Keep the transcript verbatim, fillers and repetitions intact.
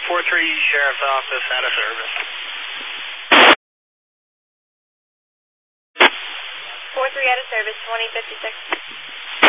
four three Sheriff's Office, out of service. four three out of service, twenty fifty-six.